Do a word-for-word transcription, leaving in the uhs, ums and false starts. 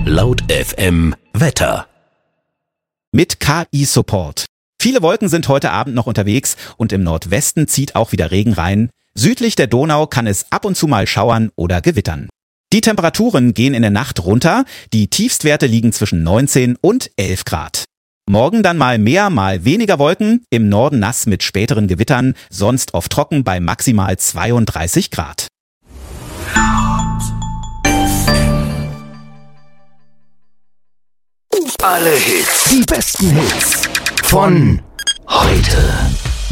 Laut F M Wetter. Mit K I-Support. Viele Wolken sind heute Abend noch unterwegs und im Nordwesten zieht auch wieder Regen rein. Südlich der Donau kann es ab und zu mal schauern oder gewittern. Die Temperaturen gehen in der Nacht runter. Die Tiefstwerte liegen zwischen neunzehn und elf Grad. Morgen dann mal mehr, mal weniger Wolken. Im Norden nass mit späteren Gewittern, sonst oft trocken bei maximal zweiunddreißig Grad. Alle Hits, die besten Hits von heute.